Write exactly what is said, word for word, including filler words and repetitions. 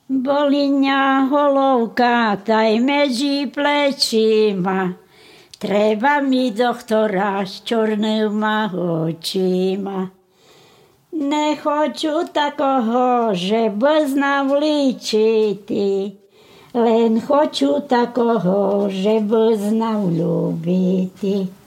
Boli mňa holovka, taj medzi plečima. Treba mi doktora s čornýma očima. Nechoču takoho, že by ličiti, len choču takoho, že by znal ľúbiti.